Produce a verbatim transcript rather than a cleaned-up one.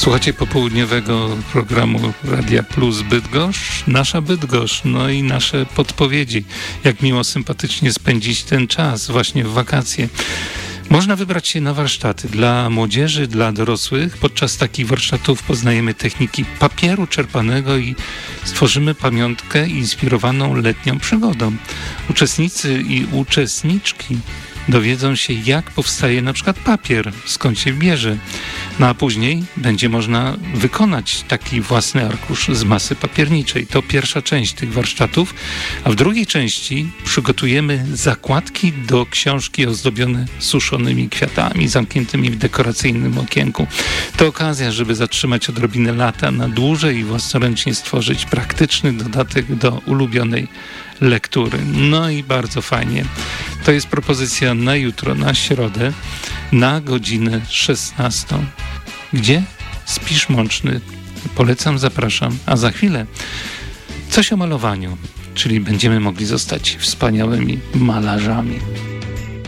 Słuchacie popołudniowego programu Radia Plus Bydgoszcz, nasza Bydgoszcz, no i nasze podpowiedzi, jak miło, sympatycznie spędzić ten czas właśnie w wakacje. Można wybrać się na warsztaty dla młodzieży, dla dorosłych. Podczas takich warsztatów poznajemy techniki papieru czerpanego i stworzymy pamiątkę inspirowaną letnią przygodą. Uczestnicy i uczestniczki dowiedzą się, jak powstaje na przykład papier, skąd się bierze. No a później będzie można wykonać taki własny arkusz z masy papierniczej. To pierwsza część tych warsztatów, a w drugiej części przygotujemy zakładki do książki ozdobione suszonymi kwiatami, zamkniętymi w dekoracyjnym okienku. To okazja, żeby zatrzymać odrobinę lata na dłużej i własnoręcznie stworzyć praktyczny dodatek do ulubionej lektury. No i bardzo fajnie. To jest propozycja na jutro, na środę, na godzinę szesnastą. Gdzie? Spisz Mączny. Polecam, zapraszam. A za chwilę coś o malowaniu, czyli będziemy mogli zostać wspaniałymi malarzami.